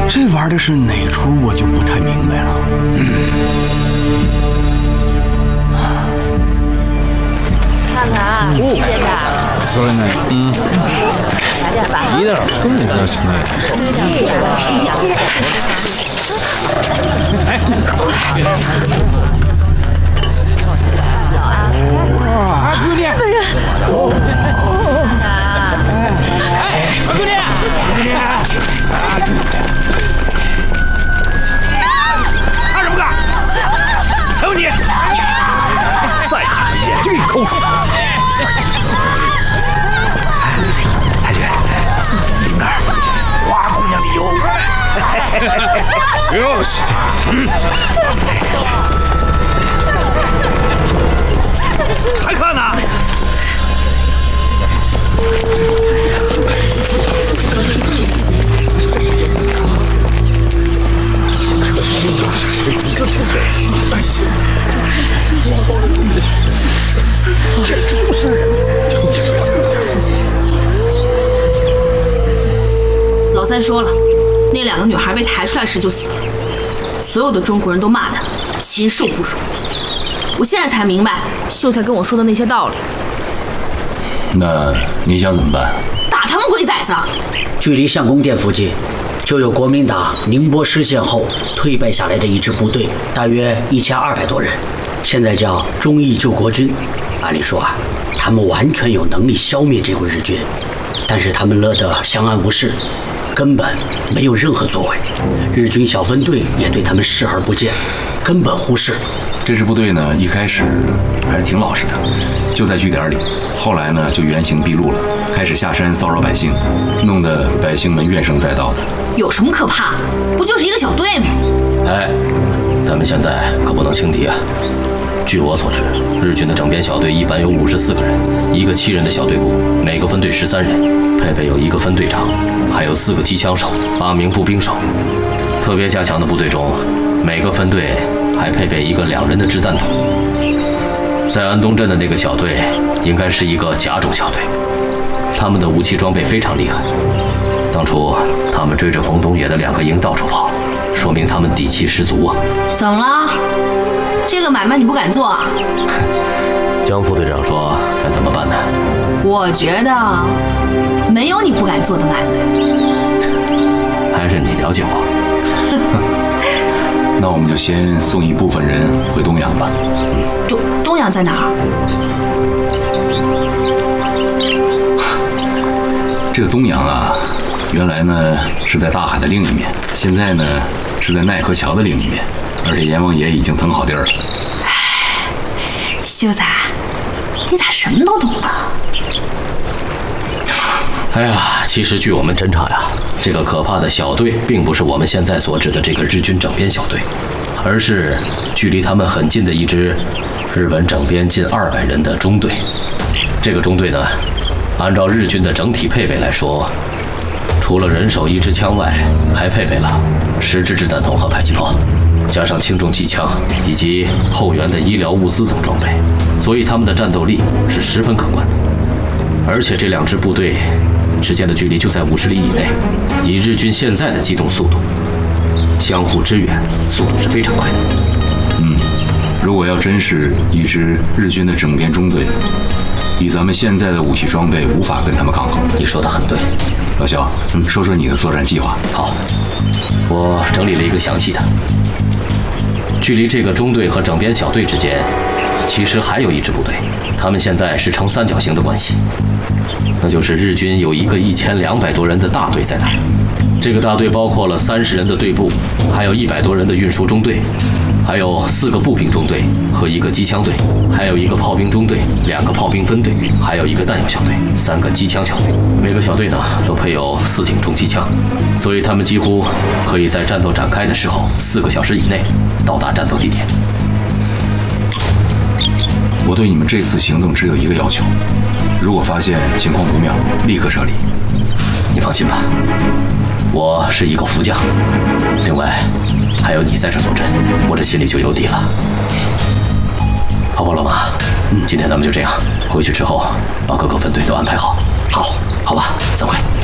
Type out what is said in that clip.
这玩的是哪出，我就不太明白了。 看看，新鲜的。 それね。 来点吧。 いいだろ。そんなに珍しくない。 哎， 啊，姑娘。哎，姑娘。 看什么看？还有你！再看眼睛给你抠出！太君，里面花姑娘的有。哟西，还看呢？这不是人。 老三说了，那2个女孩被抬出来时就死了，所有的中国人都骂她禽兽不如。我现在才明白秀才跟我说的那些道理。 那你想怎么办？ 打他们鬼崽子！ 距离相公殿附近，就有国民党宁波失陷后退败下来的一支部队，大约1200多人，现在叫忠义救国军。按理说啊，他们完全有能力消灭这股日军，但是他们乐得相安无事，根本没有任何作为。日军小分队也对他们视而不见，根本忽视。 这支部队呢，一开始还是挺老实的，就在据点里。后来呢，就原形毕露了，开始下山骚扰百姓，弄得百姓们怨声载道的。 有什么可怕？不就是一个小队吗？ 哎，咱们现在可不能轻敌啊！据我所知，日军的整编小队一般有54个人，一个7人的小队部，每个分队13人，配备有1个分队长，还有4个机枪手、8名步兵手。特别加强的部队中，每个分队还配备一个2人的掷弹筒。在安东镇的那个小队应该是一个甲种小队，他们的武器装备非常厉害。当初他们追着冯东野的2个营到处跑，说明他们底气十足啊！ 怎么了？这个买卖你不敢做啊？ 江副队长说该怎么办呢？ 我觉得没有你不敢做的买卖。 还是你了解我。 那我们就先送一部分人回东阳吧。 东阳在哪儿？ 这个东阳啊，原来呢是在大海的另一面，现在呢是在奈何桥的另一面，而且阎王爷已经腾好地儿了。 秀才，你咋什么都懂呢？ 哎呀，其实据我们侦查呀，这个可怕的小队并不是我们现在所指的这个日军整编小队，而是距离他们很近的一支日本整编近200人的中队。这个中队呢，按照日军的整体配备来说，除了人手1支枪外，还配备了10支掷弹筒和迫击炮，加上轻重机枪以及后援的医疗物资等装备，所以他们的战斗力是十分可观的。而且这2支部队之间的距离就在50里以内，以日军现在的机动速度，相互支援速度是非常快的。 如果要真是一支日军的整编中队，以咱们现在的武器装备，无法跟他们抗衡。 你说的很对， 老肖，说说你的作战计划。 好，我整理了一个详细的。距离这个中队和整编小队之间，其实还有一支部队，他们现在是呈三角形的关系，那就是日军有一个1200多人的大队在那儿。这个大队包括了30人的队部，还有100多人的运输中队，还有4个步兵中队和1个机枪队，还有1个炮兵中队、2个炮兵分队，还有1个弹药小队、3个机枪小队。每个小队呢都配有4挺重机枪，所以他们几乎可以在战斗展开的时候4个小时以内到达战斗地点。 我对你们这次行动只有一个要求，如果发现情况不妙，立刻撤离。 你放心吧，我是一个副将，另外还有你在这坐镇，我这心里就有底了。好吧，老马，今天咱们就这样，回去之后把各个分队都安排好。好，好吧，散会。